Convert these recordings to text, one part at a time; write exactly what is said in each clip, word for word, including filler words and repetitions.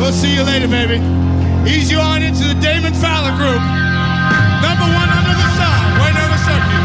We'll see you later, baby. Ease you on into the Damon Fowler Group. Number one under the sun. Right over circuit.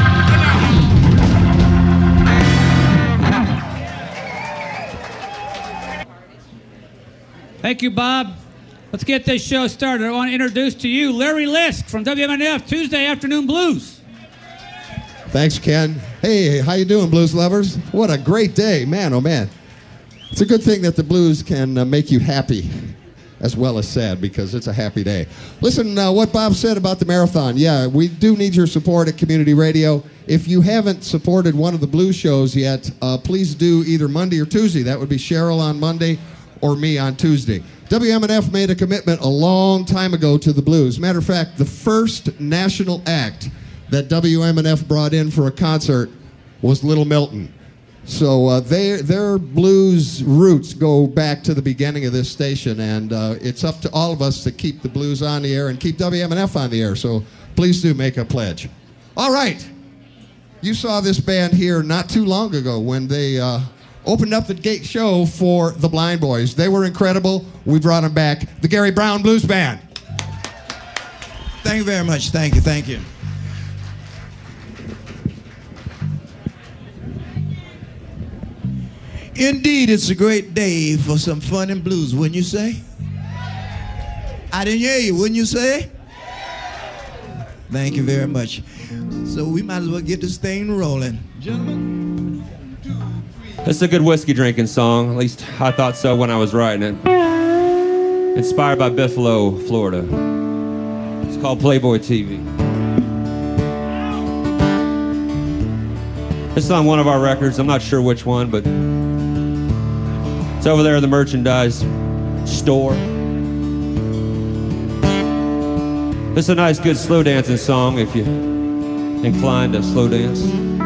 Thank you, Bob. Let's get this show started. I want to introduce to you Larry Lisk from W M N F Tuesday Afternoon Blues. Thanks, Ken. Hey, how you doing, blues lovers? What a great day. Man, oh man. It's a good thing that the blues can uh, make you happy as well as sad, because it's a happy day. Listen, uh, what Bob said about the marathon. Yeah, we do need your support at Community Radio. If you haven't supported one of the blues shows yet, uh, please do either Monday or Tuesday. That would be Cheryl on Monday or me on Tuesday. W M N F made a commitment a long time ago to the blues. Matter of fact, the first national act that W M N F brought in for a concert was Little Milton. So uh, they, their blues roots go back to the beginning of this station, and uh, it's up to all of us to keep the blues on the air and keep W M N F on the air, so please do make a pledge. All right. You saw this band here not too long ago when they uh, opened up the gate show for the Blind Boys. They were incredible. We brought them back. The Gary Brown Blues Band. Thank you very much. Thank you. Thank you. Indeed, it's a great day for some fun and blues, wouldn't you say? I didn't hear you, wouldn't you say? Thank you very much. So we might as well get this thing rolling. Gentlemen. It's a good whiskey drinking song. At least I thought so when I was writing it. Inspired by Buffalo, Florida. It's called Playboy T V. It's on one of our records. I'm not sure which one, but it's over there in the merchandise store. It's a nice, good slow dancing song if you're inclined to slow dance.